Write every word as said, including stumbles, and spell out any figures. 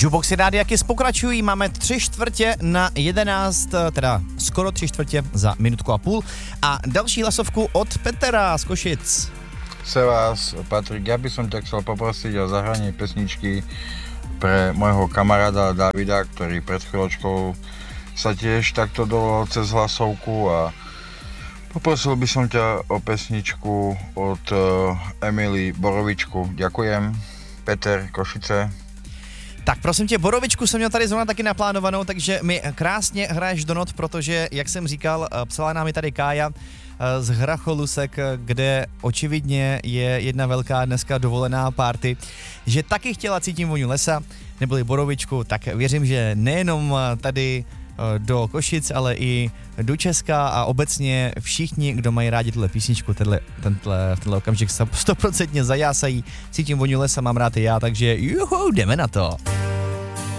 Juboxy Rádia Kiss pokračují, máme tři čtvrtě na jedenáct, teda skoro tři čtvrtě za minutku a půl a další hlasovku od Petra z Košic. Se vás, Patrik, ja by som ťa chcel poprosiť o zahranie pesničky pre môjho kamaráda Davida, ktorý pred chvíľočkou sa tiež takto dovolal cez hlasovku a poprosil by som ťa o pesničku od Emily Borovičku. Ďakujem. Peter, Košice. Tak prosím tě, Borovičku jsem měl tady zrovna taky naplánovanou, takže mi krásně hraješ do not, protože, jak jsem říkal, psala nám i tady Kája z Hracholusek, kde očividně je jedna velká dneska dovolená party, že taky chtěla Cítím vůni lesa, neboli Borovičku, tak věřím, že nejenom tady do Košic, ale i do Česka a obecně všichni, kdo mají rádi tuhle písničku, tenhle, tenhle, tenhle okamžik stoprocentně zajásají. Cítím vůni lesa, mám rád i já, takže juhu, jdeme na to.